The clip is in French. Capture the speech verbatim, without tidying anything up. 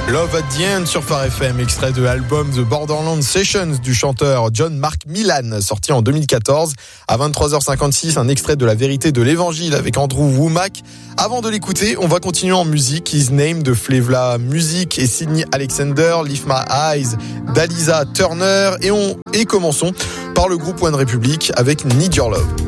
Love at the End sur Phare F M, extrait de l'album The Borderlands Sessions du chanteur John Mark Millan, sorti en deux mille quatorze. À vingt-trois heures cinquante-six, un extrait de La Vérité de l'Évangile avec Andrew Womack. Avant de l'écouter, on va continuer en musique. His Name de Flevla Music et Sydney Alexander, Lift My Eyes d'Aliza Turner. Et on et commençons par le groupe One Republic avec Need Your Love.